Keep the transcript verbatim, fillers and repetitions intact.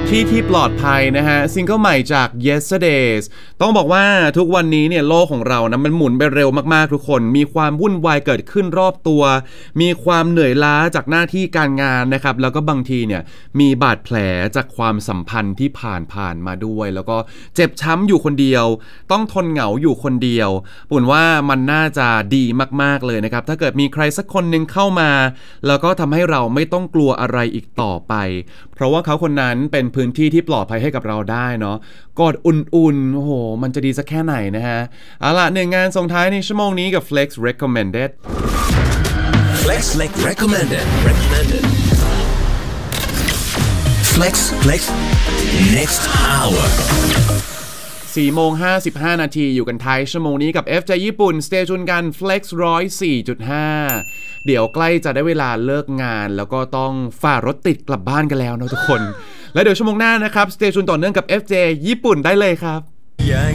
ที่ที่ปลอดภัยนะฮะซิงเกิลใหม่จาก Yesterdays ต้องบอกว่าทุกวันนี้เนี่ยโลกของเรานะมันหมุนไปเร็วมากๆทุกคนมีความวุ่นวายเกิดขึ้นรอบตัวมีความเหนื่อยล้าจากหน้าที่การงานนะครับแล้วก็บางทีเนี่ยมีบาดแผลจากความสัมพันธ์ที่ผ่านผ่านมาด้วยแล้วก็เจ็บช้ำอยู่คนเดียวต้องทนเหงาอยู่คนเดียวปุ่นว่ามันน่าจะดีมากๆเลยนะครับถ้าเกิดมีใครสักคนนึงเข้ามาแล้วก็ทำให้เราไม่ต้องกลัวอะไรอีกต่อไปเพราะว่าเขาคนนั้นเป็นพื้นที่ที่ปลอดภัยให้กับเราได้เนาะกอดอุ่นๆโอ้โหมันจะดีสักแค่ไหนนะฮะเอาล่ะหนึ่งงานส่งท้ายในชั่วโมงนี้กับ Flex Recommended Flex Flex Recommended Recommended Flex Flex Next Hour สี่โมงห้าสิบห้านาทีอยู่กันไทยชั่วโมงนี้กับ เอฟ จ ญี่ปุ่นสเตชันกัน Flex หนึ่งศูนย์สี่จุดห้า เดี๋ยวใกล้จะได้เวลาเลิกงานแล้วก็ต้องฝ่ารถติดกลับบ้านกันแล้วนะทุกคนแล้วเดี๋ยวชั่วโมงหน้านะครับสเตชันต่อเนื่องกับ เอฟ เจ ญี่ปุ่นได้เลยครับ